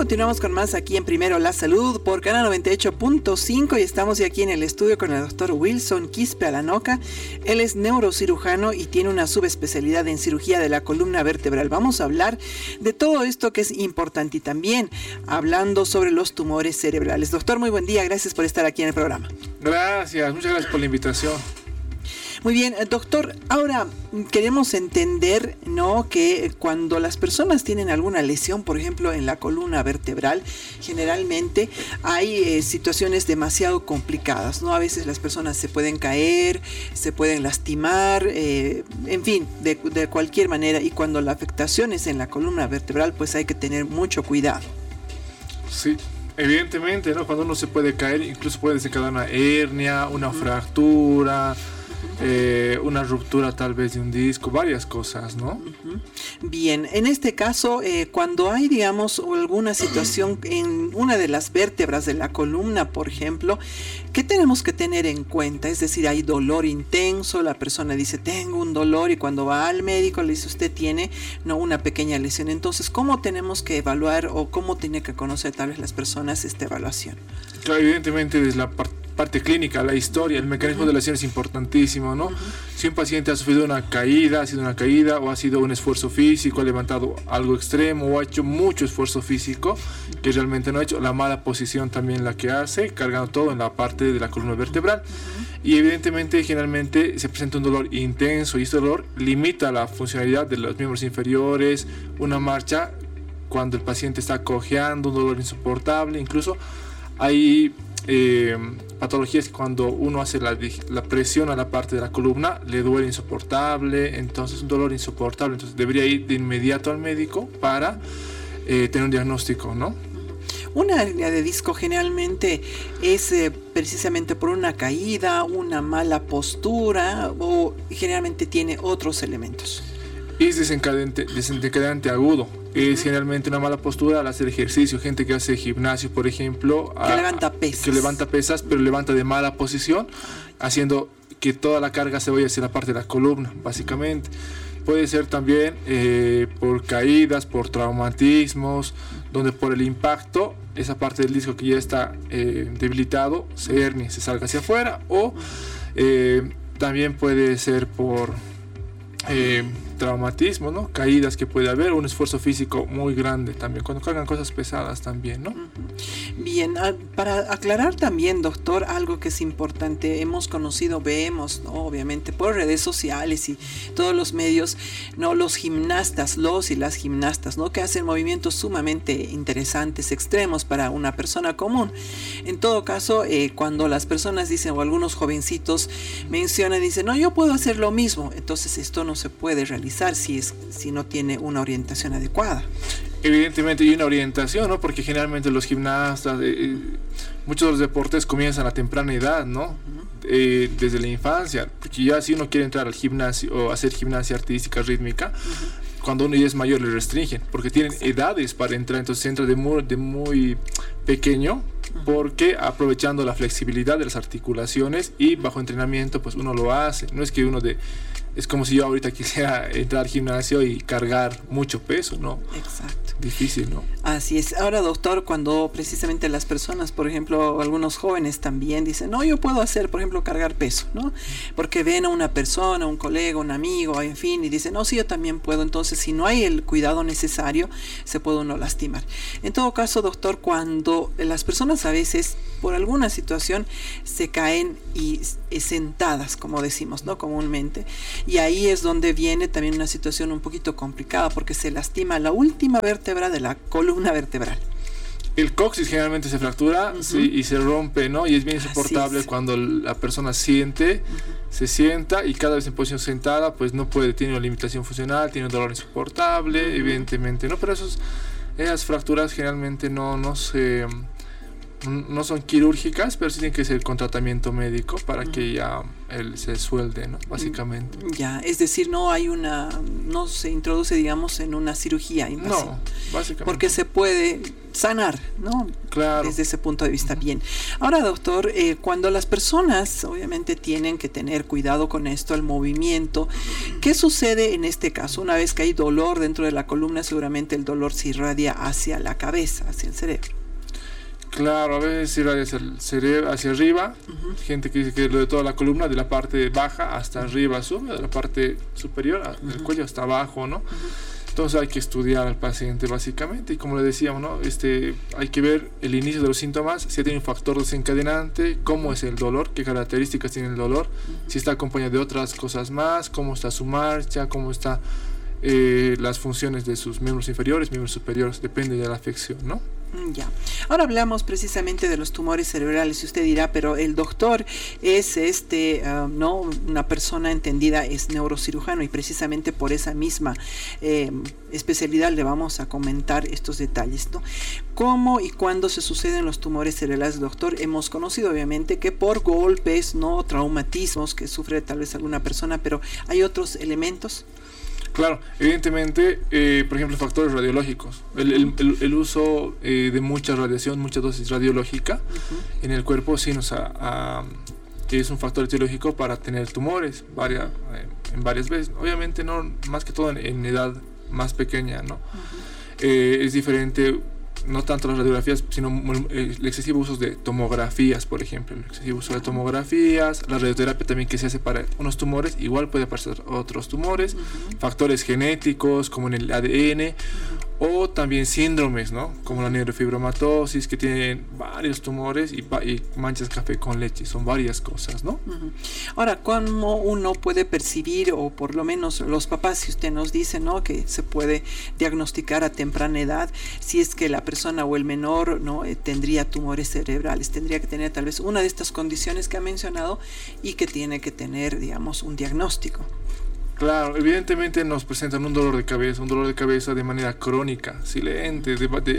continuamos con más aquí en Primero la Salud por Canal 98.5 y estamos ya aquí en el estudio con el doctor Wilson Quispe Alanoca. Él es neurocirujano y tiene una subespecialidad en cirugía de la columna vertebral. Vamos a hablar de todo esto que es importante y también hablando sobre los tumores cerebrales. Doctor, muy buen día, gracias por estar aquí en el programa. Gracias, muchas gracias por la invitación. Muy bien, doctor, ahora queremos entender, ¿no?, que cuando las personas tienen alguna lesión, por ejemplo, en la columna vertebral, generalmente hay situaciones demasiado complicadas, ¿no? A veces las personas se pueden caer, se pueden lastimar, en fin, de cualquier manera, y cuando la afectación es en la columna vertebral, pues hay que tener mucho cuidado. Sí, evidentemente, ¿no? Cuando uno se puede caer, incluso puede desencadenar una hernia, una fractura, una ruptura tal vez de un disco, varias cosas, ¿no? Bien, en este caso, cuando hay, digamos, alguna situación en una de las vértebras de la columna, por ejemplo, ¿qué tenemos que tener en cuenta? Es decir, hay dolor intenso, la persona dice, tengo un dolor, y cuando va al médico le dice, usted tiene, no, una pequeña lesión. Entonces, ¿cómo tenemos que evaluar o cómo tienen que conocer tal vez las personas esta evaluación? Claro, evidentemente desde la parte clínica, la historia, el mecanismo de la lesión es importantísimo, ¿no? Si un paciente ha sufrido una caída, ha sido una caída o ha sido un esfuerzo físico, ha levantado algo extremo o ha hecho mucho esfuerzo físico que realmente no ha hecho, la mala posición también la que hace, cargando todo en la parte de la columna vertebral. Y evidentemente generalmente se presenta un dolor intenso y este dolor limita la funcionalidad de los miembros inferiores, una marcha cuando el paciente está cojeando, un dolor insoportable, incluso hay patologías que cuando uno hace la presión a la parte de la columna le duele insoportable, entonces un dolor insoportable, entonces debería ir de inmediato al médico para tener un diagnóstico, ¿no? Una hernia de disco generalmente es precisamente por una caída, una mala postura o generalmente tiene otros elementos. Es desencadenante agudo. Es generalmente una mala postura al hacer ejercicio. Gente que hace gimnasio, por ejemplo, que levanta pesas, pero levanta de mala posición, haciendo que toda la carga se vaya hacia la parte de la columna, básicamente. Puede ser también por caídas, por traumatismos, donde por el impacto esa parte del disco que ya está debilitado se hernie, se salga hacia afuera, o también puede ser por traumatismo, ¿no? Caídas que puede haber, un esfuerzo físico muy grande también, cuando cargan cosas pesadas también, ¿no? Bien, para aclarar también, doctor, algo que es importante, hemos conocido, vemos, ¿no?, obviamente por redes sociales y todos los medios, ¿no?, los gimnastas, los y las gimnastas, ¿no?, que hacen movimientos sumamente interesantes, extremos para una persona común. En todo caso, cuando las personas dicen, o algunos jovencitos mencionan, dicen, no, yo puedo hacer lo mismo, entonces esto no se puede realizar si no tiene una orientación adecuada. Evidentemente hay una orientación, ¿no? Porque generalmente los gimnastas, muchos de los deportes comienzan a temprana edad, ¿no? Desde la infancia, porque ya si uno quiere entrar al gimnasio o hacer gimnasia artística, rítmica, cuando uno ya es mayor le restringen, porque tienen edades para entrar, entonces entra de muy pequeño, porque aprovechando la flexibilidad de las articulaciones y bajo entrenamiento, pues uno lo hace. No es que es como si yo ahorita quisiera entrar al gimnasio y cargar mucho peso, ¿no? Exacto. Difícil, ¿no? Así es. Ahora, doctor, cuando precisamente las personas, por ejemplo, algunos jóvenes también dicen, no, yo puedo hacer, por ejemplo, cargar peso, ¿no? Porque ven a una persona, un colega, un amigo, en fin, y dicen, no, sí, yo también puedo. Entonces, si no hay el cuidado necesario, se puede uno lastimar. En todo caso, doctor, cuando las personas a veces, por alguna situación, se caen y sentadas, como decimos, ¿no?, comúnmente, y ahí es donde viene también una situación un poquito complicada, porque se lastima la última vértebra de la columna vertebral. El coxis generalmente se fractura, sí, y se rompe, ¿no? Y es bien insoportable cuando la persona se sienta y cada vez en posición sentada, pues no puede, tiene una limitación funcional, tiene un dolor insoportable, evidentemente, ¿no? Pero esas fracturas generalmente no se no son quirúrgicas, pero sí tienen que ser con tratamiento médico para que ya él se suelde, ¿no? Básicamente. Ya, es decir, no se introduce, digamos, en una cirugía invasiva. No, básicamente. Porque se puede sanar, ¿no? Claro. Desde ese punto de vista, bien. Ahora, doctor, cuando las personas, obviamente, tienen que tener cuidado con esto, el movimiento, ¿qué sucede en este caso? Una vez que hay dolor dentro de la columna, seguramente el dolor se irradia hacia la cabeza, hacia el cerebro. Claro, a veces irradia hacia el cerebro, hacia arriba. Gente que dice que lo de toda la columna, de la parte baja hasta arriba sube, de la parte superior, del cuello hasta abajo, ¿no? Entonces hay que estudiar al paciente básicamente, y como le decíamos, ¿no? Hay que ver el inicio de los síntomas, si tiene un factor desencadenante, cómo es el dolor, qué características tiene el dolor, si está acompañado de otras cosas más, cómo está su marcha, cómo está las funciones de sus miembros inferiores, miembros superiores, depende de la afección, ¿no? Ya. Ahora hablamos precisamente de los tumores cerebrales y usted dirá, pero el doctor es no una persona entendida, es neurocirujano y precisamente por esa misma especialidad le vamos a comentar estos detalles, ¿no? ¿Cómo y cuándo se suceden los tumores cerebrales, doctor? Hemos conocido obviamente que por golpes, no traumatismos que sufre tal vez alguna persona, pero ¿hay otros elementos? Claro, evidentemente, por ejemplo, factores radiológicos, el uso de mucha radiación, mucha dosis radiológica en el cuerpo sí que es un factor etiológico para tener tumores en varias veces. Obviamente no, más que todo en edad más pequeña, ¿no? Es diferente, no tanto las radiografías, sino el excesivo uso de tomografías, por ejemplo. El excesivo uso de tomografías, la radioterapia también que se hace para unos tumores, igual puede aparecer otros tumores, factores genéticos como en el ADN, o también síndromes, ¿no? Como la neurofibromatosis, que tienen varios tumores y manchas café con leche, son varias cosas, ¿no? Ahora, ¿cómo uno puede percibir, o por lo menos los papás, si usted nos dice, ¿no?, que se puede diagnosticar a temprana edad si es que la persona o el menor, ¿no?, tendría tumores cerebrales? Tendría que tener tal vez una de estas condiciones que ha mencionado y que tiene que tener, digamos, un diagnóstico. Claro, evidentemente nos presentan un dolor de cabeza de manera crónica, silente,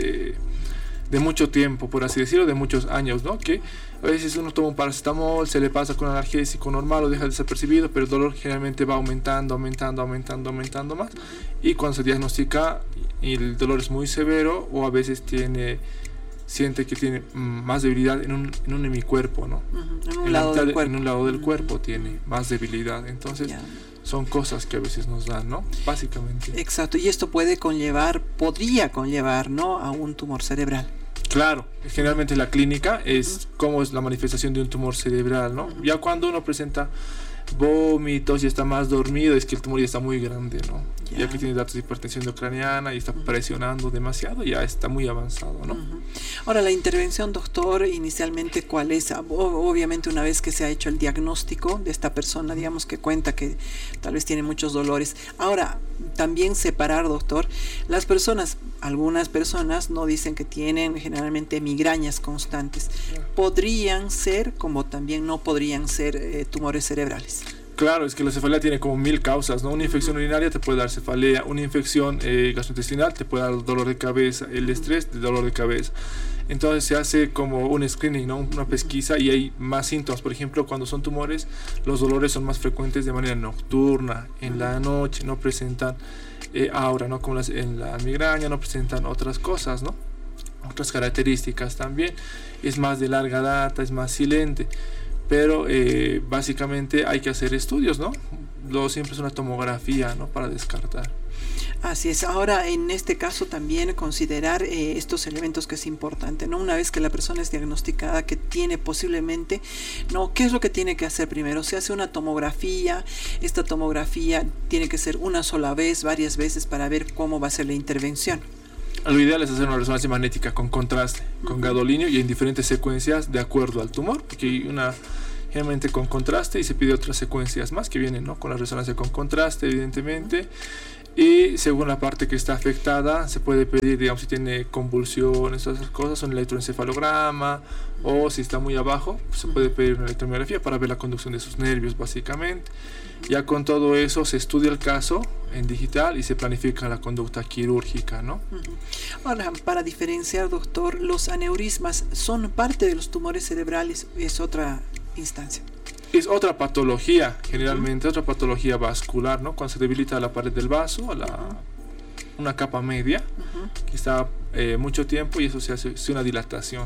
de mucho tiempo, por así decirlo, de muchos años, ¿no? Que a veces uno toma un paracetamol, se le pasa con un analgésico normal o deja desapercibido, pero el dolor generalmente va aumentando más, y cuando se diagnostica y el dolor es muy severo, o a veces siente que tiene más debilidad en un hemicuerpo, ¿no? En un lado del cuerpo. En un lado del cuerpo tiene más debilidad, entonces son cosas que a veces nos dan, ¿no? Básicamente. Exacto, y esto podría conllevar, ¿no?, a un tumor cerebral. Claro, generalmente la clínica es cómo es la manifestación de un tumor cerebral, ¿no? Ya cuando uno presenta vómitos y está más dormido, es que el tumor ya está muy grande, ¿no? Ya que tiene datos de hipertensión intracraniana y está presionando demasiado, ya está muy avanzado, ¿no? Ahora, la intervención, doctor, inicialmente, ¿cuál es? Obviamente, una vez que se ha hecho el diagnóstico de esta persona, digamos que cuenta que tal vez tiene muchos dolores. Ahora, también separar, doctor, algunas personas no dicen que tienen generalmente migrañas constantes. Podrían ser, como también no podrían ser, tumores cerebrales. Claro, es que la cefalea tiene como 1000 causas, ¿no? Una infección urinaria te puede dar cefalea, una infección gastrointestinal te puede dar dolor de cabeza, el estrés, dolor de cabeza. Entonces se hace como un screening, ¿no?, una pesquisa, y hay más síntomas. Por ejemplo, cuando son tumores, los dolores son más frecuentes de manera nocturna, en la noche, no presentan aura, ¿no?, como en la migraña, no presentan otras cosas, ¿no?, otras características también. Es más de larga data, es más silente. Pero básicamente hay que hacer estudios, ¿no? Siempre es una tomografía, ¿no?, para descartar. Así es. Ahora, en este caso también considerar estos elementos que es importante, ¿no? Una vez que la persona es diagnosticada que tiene posiblemente, ¿no?, ¿qué es lo que tiene que hacer primero? Se hace una tomografía. Esta tomografía tiene que ser una sola vez, varias veces, para ver cómo va a ser la intervención. Lo ideal es hacer una resonancia magnética con contraste, con gadolinio, y en diferentes secuencias de acuerdo al tumor, porque hay una generalmente con contraste y se pide otras secuencias más que vienen, ¿no?, con la resonancia con contraste, evidentemente, y según la parte que está afectada se puede pedir, digamos, si tiene convulsiones, esas cosas, un electroencefalograma, o si está muy abajo, pues se puede pedir una electromiografía para ver la conducción de sus nervios, básicamente. Ya con todo eso se estudia el caso en digital y se planifica la conducta quirúrgica, ¿no? Ahora, para diferenciar, doctor, ¿los aneurismas son parte de los tumores cerebrales? ¿Es otra instancia? Es otra patología, generalmente, otra patología vascular, ¿no? Cuando se debilita la pared del vaso, una capa media, que está mucho tiempo, y eso se hace una dilatación.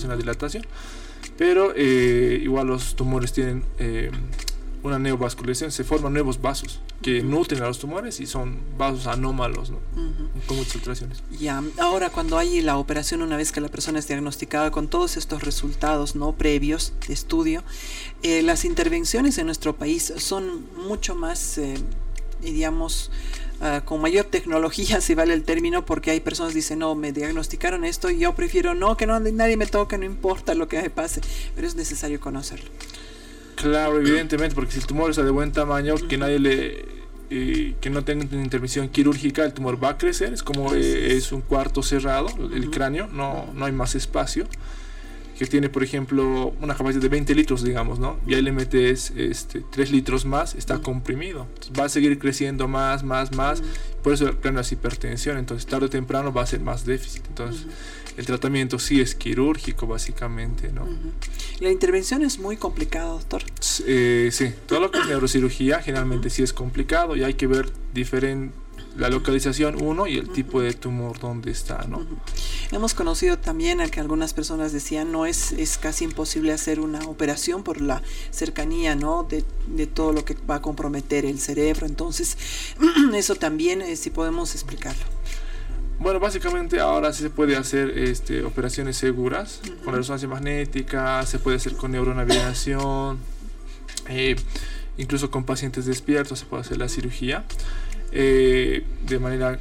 Pero igual los tumores tienen una neovascularización, se forman nuevos vasos que nutren a los tumores y son vasos anómalos, ¿no? Con muchas alteraciones. Ya, ahora cuando hay la operación, una vez que la persona es diagnosticada con todos estos resultados, ¿no?, previos de estudio, las intervenciones en nuestro país son mucho más, digamos, con mayor tecnología, si vale el término, porque hay personas que dicen, no, me diagnosticaron esto y yo prefiero que nadie me toque, no importa lo que me pase, pero es necesario conocerlo. Claro, evidentemente, porque si el tumor está de buen tamaño, que no tenga una intervención quirúrgica, el tumor va a crecer, es como es un cuarto cerrado, el cráneo, no hay más espacio, que tiene, por ejemplo, una capacidad de 20 litros, digamos, ¿no? Y ahí le metes 3 litros más, está comprimido. Entonces, va a seguir creciendo más, por eso el cráneo es hipertensión, entonces tarde o temprano va a ser más déficit. Entonces, el tratamiento sí es quirúrgico, básicamente, ¿no? La intervención es muy complicada, doctor. Sí, todo lo que es neurocirugía generalmente sí es complicado y hay que ver la localización y el tipo de tumor donde está, ¿no? Hemos conocido también a que algunas personas decían es casi imposible hacer una operación por la cercanía, ¿no?, de todo lo que va a comprometer el cerebro. Entonces, eso también, si podemos explicarlo. Bueno, básicamente ahora sí se puede hacer operaciones seguras con la resonancia magnética, se puede hacer con neuronavegación, incluso con pacientes despiertos se puede hacer la cirugía de manera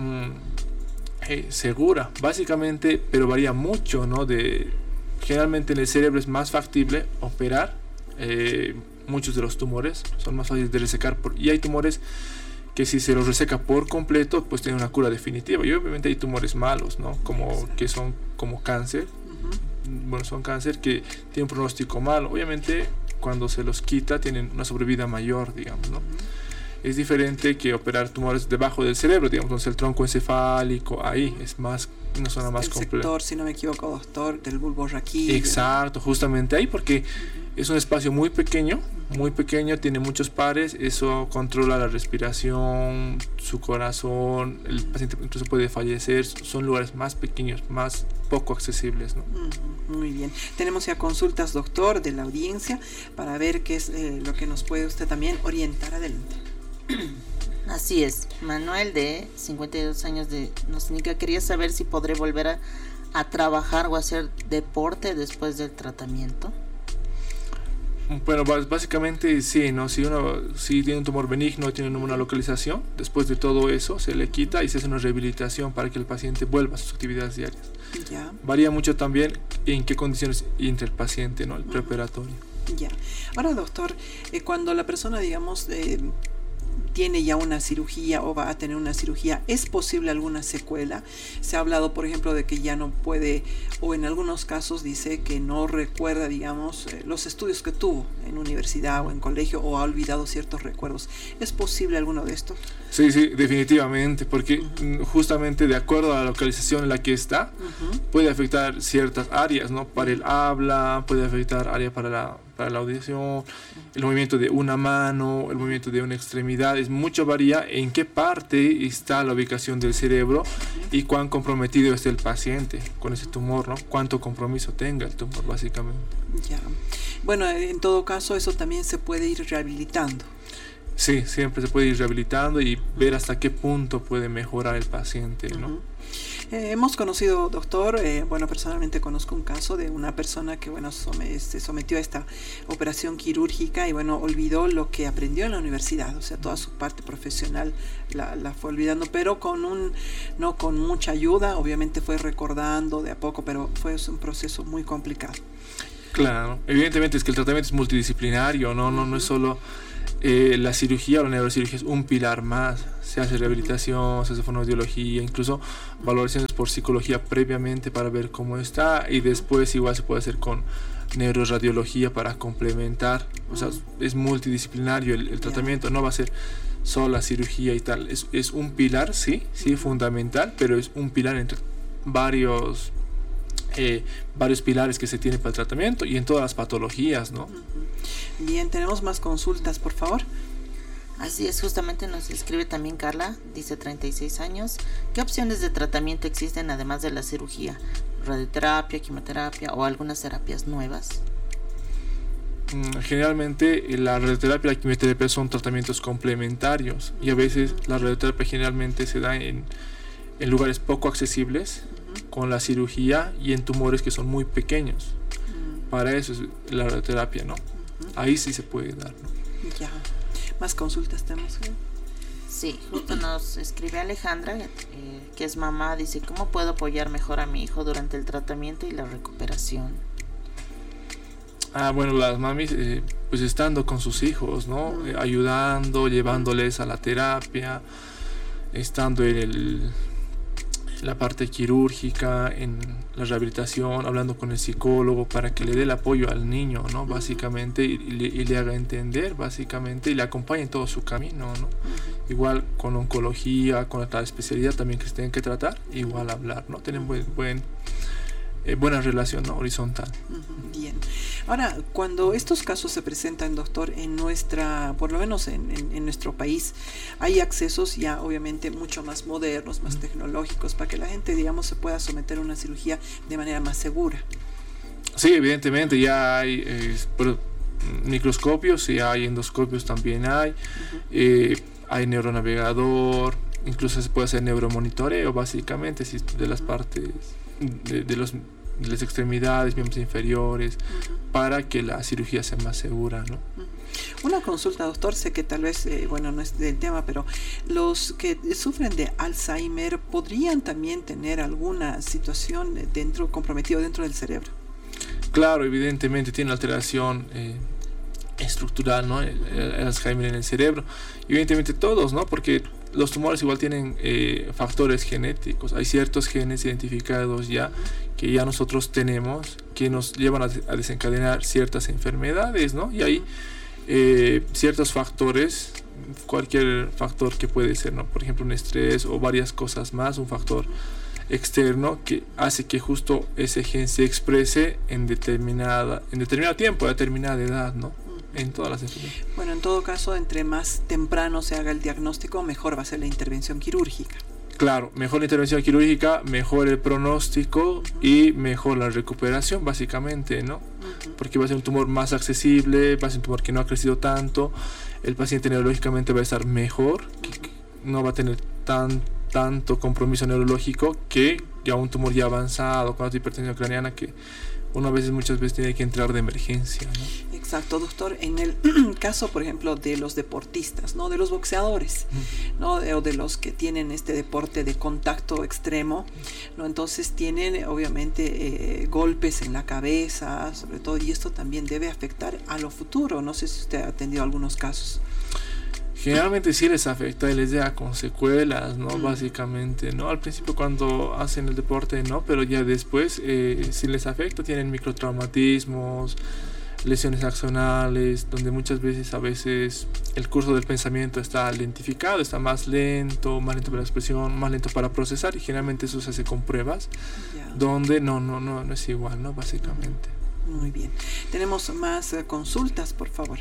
segura, básicamente, pero varía mucho, ¿no? Generalmente en el cerebro es más factible operar, muchos de los tumores son más fáciles de resecar, y hay tumores que si se los reseca por completo, pues tiene una cura definitiva. Y obviamente hay tumores malos, ¿no? Que son como cáncer. Bueno, son cáncer que tienen un pronóstico malo. Obviamente, cuando se los quita, tienen una sobrevida mayor, digamos, ¿no? Es diferente que operar tumores debajo del cerebro, digamos, entonces el tronco encefálico, ahí es una zona más compleja. El sector, si no me equivoco, doctor, del bulbo raquídeo. Exacto, justamente ahí, porque es un espacio muy pequeño, tiene muchos pares, eso controla la respiración, su corazón, el paciente incluso puede fallecer, son lugares más pequeños, más poco accesibles, ¿no? Muy bien, tenemos ya consultas, doctor, de la audiencia, para ver qué es lo que nos puede usted también orientar. Adelante. Así es, Manuel, de 52 años, nos indica, quería saber si podré volver a trabajar o hacer deporte después del tratamiento. Bueno, básicamente sí, ¿no? Si tiene un tumor benigno, tiene una localización, después de todo eso se le quita y se hace una rehabilitación para que el paciente vuelva a sus actividades diarias. Ya. Varía mucho también en qué condiciones entra el paciente, ¿no? El preoperatorio. Ya. Ahora, doctor, cuando la persona, digamos, tiene ya una cirugía o va a tener una cirugía, ¿es posible alguna secuela? Se ha hablado, por ejemplo, de que ya no puede, o en algunos casos dice que no recuerda, digamos, los estudios que tuvo en universidad o en colegio, o ha olvidado ciertos recuerdos. ¿Es posible alguno de estos? Sí, definitivamente, porque justamente de acuerdo a la localización en la que está, puede afectar ciertas áreas, ¿no? Para el habla, puede afectar área para la audición, el movimiento de una mano, el movimiento de una extremidad, mucho varía en qué parte está la ubicación del cerebro y cuán comprometido esté el paciente con ese tumor, ¿no? Cuánto compromiso tenga el tumor, básicamente. Ya. Bueno, en todo caso, eso también se puede ir rehabilitando. Sí, siempre se puede ir rehabilitando y ver hasta qué punto puede mejorar el paciente, ¿no? Hemos conocido, doctor, personalmente conozco un caso de una persona que, se sometió a esta operación quirúrgica y, olvidó lo que aprendió en la universidad, o sea, toda su parte profesional la fue olvidando, pero no con mucha ayuda, obviamente fue recordando de a poco, pero fue un proceso muy complicado. Claro, evidentemente es que el tratamiento es multidisciplinario, no es solo la cirugía o la neurocirugía es un pilar más. Se hace rehabilitación, se hace fonoaudiología, incluso valoraciones por psicología previamente para ver cómo está, y después igual se puede hacer con neuroradiología para complementar. O sea, es multidisciplinario el tratamiento, no va a ser sola cirugía y tal. Es un pilar, sí, fundamental, pero es un pilar entre varios pilares que se tiene para el tratamiento y en todas las patologías, ¿no? Bien, tenemos más consultas, por favor. Así es, justamente nos escribe también Carla, dice 36 años. ¿Qué opciones de tratamiento existen además de la cirugía? ¿Radioterapia, quimioterapia o algunas terapias nuevas? Generalmente la radioterapia y la quimioterapia son tratamientos complementarios, y a veces la radioterapia generalmente se da en lugares poco accesibles con la cirugía y en tumores que son muy pequeños. Para eso es la radioterapia, ¿no? Ahí sí se puede dar, ¿no? Ya. ¿Más consultas tenemos? Sí, justo nos escribe Alejandra, que es mamá, dice, ¿cómo puedo apoyar mejor a mi hijo durante el tratamiento y la recuperación? Bueno, las mamis, pues estando con sus hijos, ¿no? Ayudando, llevándoles a la terapia, estando en la parte quirúrgica, en la rehabilitación, hablando con el psicólogo para que le dé el apoyo al niño, ¿no? Básicamente, y le haga entender, básicamente, y le acompañe en todo su camino, ¿no? Igual con oncología, con otra especialidad también que se tienen que tratar, igual hablar, ¿no? Tienen buena relación, ¿no? Horizontal. Bien. Ahora, cuando estos casos se presentan, doctor, por lo menos en nuestro país, hay accesos ya obviamente mucho más modernos, más tecnológicos, para que la gente, digamos, se pueda someter a una cirugía de manera más segura. Sí, evidentemente ya hay microscopios, y hay endoscopios también hay neuronavegador, incluso se puede hacer neuromonitoreo, básicamente, de las partes de las extremidades, miembros inferiores, para que la cirugía sea más segura, ¿no? Una consulta, doctor, sé que tal vez, no es del tema, pero los que sufren de Alzheimer podrían también tener alguna situación comprometida dentro del cerebro. Claro, evidentemente tiene alteración estructural, ¿no? El Alzheimer en el cerebro. Evidentemente todos, ¿no? Porque los tumores igual tienen factores genéticos. Hay ciertos genes identificados ya que ya nosotros tenemos, que nos llevan a desencadenar ciertas enfermedades, ¿no? Y hay ciertos factores, cualquier factor que puede ser, ¿no? Por ejemplo, un estrés o varias cosas más, un factor externo que hace que justo ese gen se exprese en determinado tiempo, a determinada edad, ¿no? En todas las enfermedades. Bueno, en todo caso, entre más temprano se haga el diagnóstico, mejor va a ser la intervención quirúrgica. Claro, mejor la intervención quirúrgica, mejor el pronóstico y mejor la recuperación, básicamente, ¿no? Porque va a ser un tumor más accesible, va a ser un tumor que no ha crecido tanto, el paciente neurológicamente va a estar mejor, no va a tener tanto compromiso neurológico que ya un tumor ya avanzado con hipertensión craneana que uno muchas veces tiene que entrar de emergencia, ¿no? Exacto, doctor. En el caso, por ejemplo, de los deportistas, ¿no? De los boxeadores, ¿no? O de los que tienen este deporte de contacto extremo, ¿no? Entonces tienen, obviamente, golpes en la cabeza, sobre todo, y esto también debe afectar a lo futuro. No sé si usted ha atendido algunos casos. Generalmente sí les afecta y les deja con secuelas, ¿no? Básicamente, ¿no? Al principio cuando hacen el deporte, ¿no? Pero ya después sí les afecta, tienen microtraumatismos, lesiones axonales, donde muchas veces el curso del pensamiento está lentificado, está más lento para la expresión, más lento para procesar, y generalmente eso se hace con pruebas, donde no es igual, ¿no? Básicamente. Muy bien. Tenemos más consultas, por favor.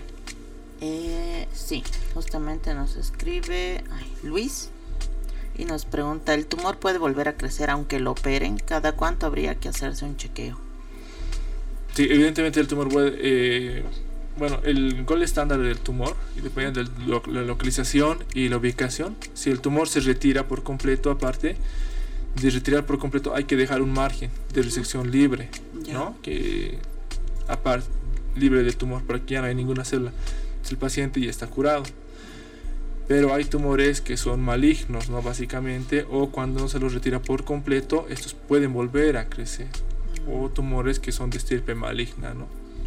Sí, justamente nos escribe Luis y nos pregunta, ¿el tumor puede volver a crecer aunque lo operen? ¿Cada cuánto habría que hacerse un chequeo? Sí, evidentemente el tumor puede... el gold estándar del tumor, y depende de la localización y la ubicación, si el tumor se retira por completo, aparte de retirar por completo, hay que dejar un margen de resección libre, ¿no? Que aparte, libre de tumor, para que ya no hay ninguna célula. El paciente ya está curado, pero hay tumores que son malignos, ¿no? Básicamente, o cuando no se los retira por completo, estos pueden volver a crecer, o tumores que son de estirpe maligna, ¿no?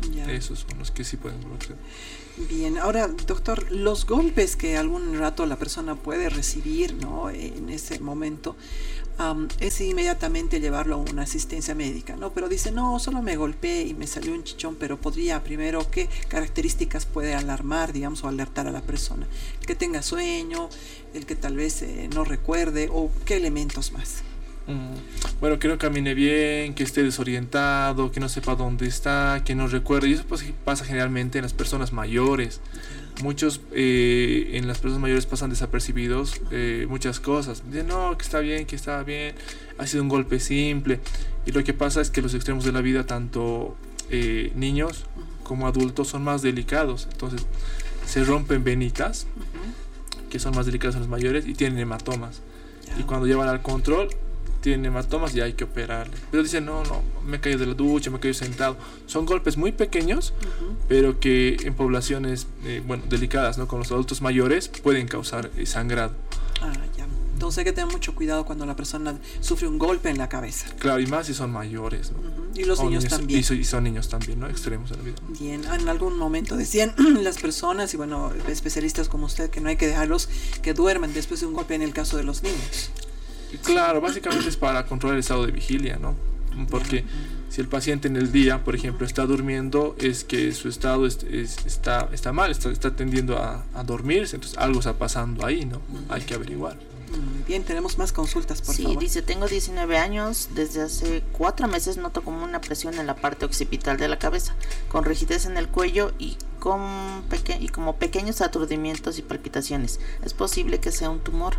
Ya. Esos son los que sí pueden provocar. Bien, ahora, doctor, los golpes que algún rato la persona puede recibir, ¿no? En ese momento, es inmediatamente llevarlo a una asistencia médica, ¿no? Pero dice, no, solo me golpeé y me salió un chichón, pero podría primero, ¿qué características puede alarmar, digamos, o alertar a la persona? El que tenga sueño, el que tal vez no recuerde, o qué elementos más. Bueno, que no camine bien, que esté desorientado, que no sepa dónde está, que no recuerde. Y eso pues pasa generalmente en las personas mayores. Muchos en las personas mayores pasan desapercibidos muchas cosas. Dicen, no, que está bien, que estaba bien, ha sido un golpe simple. Y lo que pasa es que los extremos de la vida, tanto niños como adultos, son más delicados. Entonces se rompen venitas, que son más delicadas en los mayores, y tienen hematomas. Y cuando llevan al control, tienen hematomas y hay que operarle. Pero dicen, no, me he caído de la ducha, me he caído sentado. Son golpes muy pequeños, pero que en poblaciones, delicadas, ¿no? Con los adultos mayores, pueden causar sangrado. Ya. Entonces hay que tener mucho cuidado cuando la persona sufre un golpe en la cabeza. Claro, y más si son mayores, ¿no? Y los niños también. Y son niños también, ¿no? Extremos en la vida. Bien, en algún momento decían las personas, y bueno, especialistas como usted, que no hay que dejarlos que duerman después de un golpe en el caso de los niños. Claro, básicamente es para controlar el estado de vigilia, ¿no? Porque si el paciente en el día, por ejemplo, está durmiendo, es que su estado está mal, está tendiendo a dormirse, entonces algo está pasando ahí, ¿no? Hay que averiguar. Bien, tenemos más consultas, por favor. Sí, dice, tengo 19 años, desde hace 4 meses noto como una presión en la parte occipital de la cabeza, con rigidez en el cuello y como pequeños aturdimientos y palpitaciones. ¿Es posible que sea un tumor?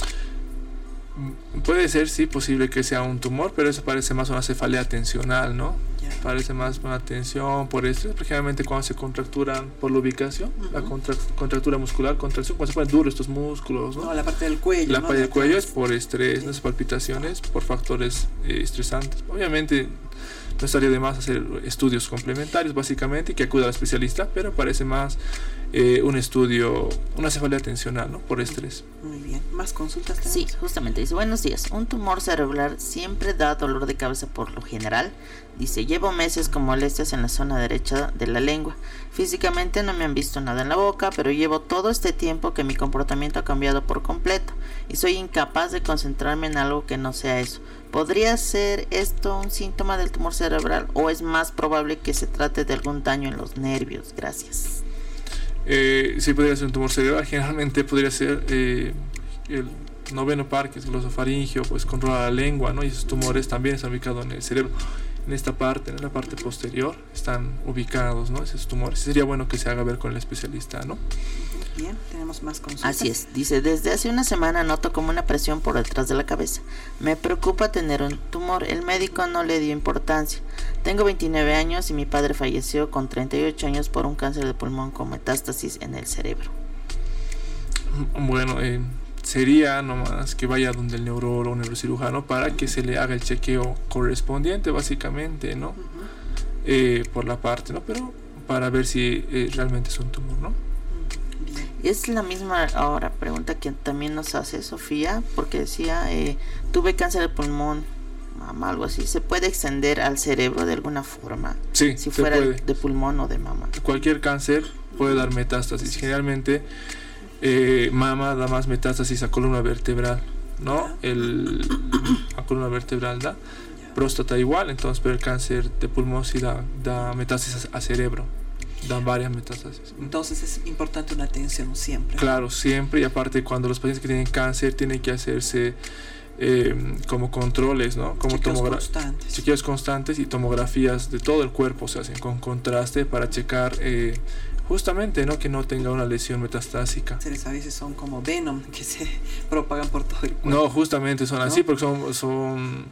Puede ser, sí, posible que sea un tumor, pero eso parece más una cefalea tensional, ¿no? Parece más una tensión por estrés, porque generalmente cuando se contracturan por la ubicación, la contractura muscular, contracción, cuando se ponen duros estos músculos, ¿no? No, la parte del cuello. La parte del cuello es por estrés, ¿no? Esas palpitaciones por factores estresantes. Obviamente no estaría de más hacer estudios complementarios, básicamente, y que acuda al especialista, pero parece más un estudio, una cefalea tensional, ¿no? Por estrés. Muy bien. ¿Más consultas tenemos? Sí, justamente dice, buenos días, un tumor cerebral siempre da dolor de cabeza por lo general. Dice, llevo meses con molestias en la zona derecha de la lengua. Físicamente no me han visto nada en la boca, pero llevo todo este tiempo que mi comportamiento ha cambiado por completo y soy incapaz de concentrarme en algo que no sea eso. ¿Podría ser esto un síntoma del tumor cerebral o es más probable que se trate de algún daño en los nervios? Gracias. Sí, podría ser un tumor cerebral. Generalmente podría ser el noveno par, que es glosofaringio, pues controla la lengua, ¿no? Y esos tumores también están ubicados en el cerebro. En esta parte, en la parte posterior, están ubicados, ¿no? Esos tumores. Sería bueno que se haga ver con el especialista, ¿no? Bien, tenemos más consultas. Así es, dice, desde hace una semana noto como una presión por detrás de la cabeza. Me preocupa tener un tumor, el médico no le dio importancia. Tengo 29 años y mi padre falleció con 38 años por un cáncer de pulmón con metástasis en el cerebro. Bueno, sería nomás que vaya donde el neurólogo o neurocirujano para que se le haga el chequeo correspondiente, básicamente, ¿no? Por la parte, ¿no? Pero para ver si realmente es un tumor, ¿no? Es la misma ahora pregunta que también nos hace Sofía, porque decía, tuve cáncer de pulmón, mama, algo así. ¿Se puede extender al cerebro de alguna forma? Sí, si fuera de pulmón o de mama. Cualquier cáncer puede dar metástasis. Generalmente mama da más metástasis a columna vertebral, ¿no? A columna vertebral da. Próstata igual, entonces, pero el cáncer de pulmón sí da metástasis a cerebro. Dan varias metástasis. Entonces es importante una atención siempre. Claro, siempre. Y aparte, cuando los pacientes que tienen cáncer tienen que hacerse como controles, ¿no? Como chequeos constantes y tomografías de todo el cuerpo se hacen con contraste para checar justamente, ¿no? Que no tenga una lesión metastásica. A veces son como Venom que se propagan por todo el cuerpo. No, justamente son así, porque son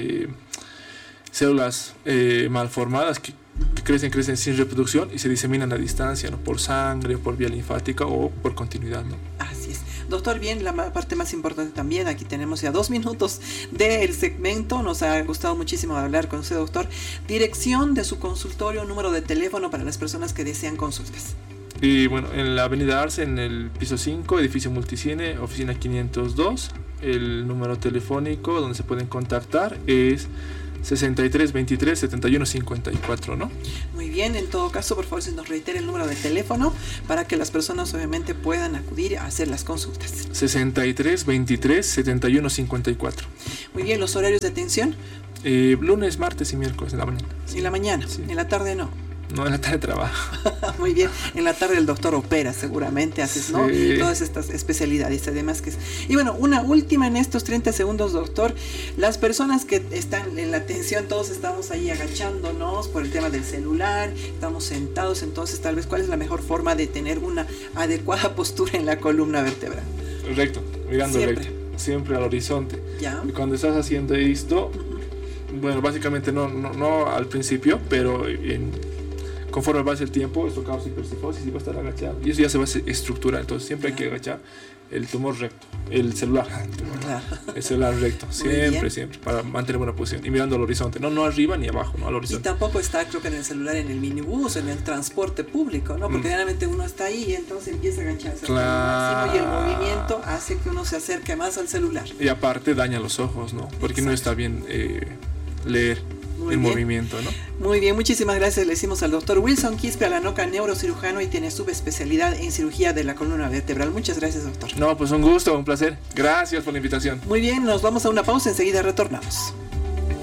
células malformadas que crecen sin reproducción y se diseminan a distancia, ¿no? Por sangre, por vía linfática o por continuidad, ¿no? Así es. Doctor, bien, la parte más importante también, aquí tenemos ya 2 minutos del segmento, nos ha gustado muchísimo hablar con usted, doctor. Dirección de su consultorio, número de teléfono para las personas que desean consultas. Y bueno, en la avenida Arce, en el piso 5, edificio Multicine, oficina 502, el número telefónico donde se pueden contactar es 63 23 71 54, ¿no? Muy bien, en todo caso, por favor, si nos reitera el número de teléfono para que las personas obviamente puedan acudir a hacer las consultas. 63 23 71 54. Muy bien, los horarios de atención. Lunes, martes y miércoles en la mañana. En la mañana, Sí. en la tarde no. No, en la tarde trabajo. Muy bien, en la tarde el doctor opera seguramente, haces, ¿no? Sí. Todas estas especialidades, además que es... Y bueno, una última en estos 30 segundos, doctor. Las personas que están en la atención, todos estamos ahí agachándonos por el tema del celular, estamos sentados, entonces tal vez, ¿cuál es la mejor forma de tener una adecuada postura en la columna vertebral? Recto, mirando Siempre. recto. Siempre al horizonte. ¿Ya? Y cuando estás haciendo esto, bueno, básicamente no al principio, pero conforme pasa el tiempo, esto causa hipercifosis y va a estar agachado. Y eso ya se va a estructurar, entonces siempre hay que agachar el tumor recto, el celular, Claro. el celular recto, Muy bien. siempre, para mantener buena posición y mirando al horizonte, no arriba ni abajo, no al Y horizonte. tampoco está, creo que en el celular, en el minibús, en el transporte público, ¿no? Porque generalmente uno está ahí y entonces empieza a agacharse Claro. al máximo y el movimiento hace que uno se acerque más al celular. Y aparte daña los ojos, ¿no? Porque no está bien leer Muy el bien. movimiento, ¿no? Muy bien, muchísimas gracias. Le decimos al doctor Wilson Quispe Alanoca, neurocirujano, y tiene subespecialidad en cirugía de la columna vertebral. Muchas gracias, doctor. No, pues un gusto, un placer. Gracias por la invitación. Muy bien, nos vamos a una pausa, enseguida retornamos.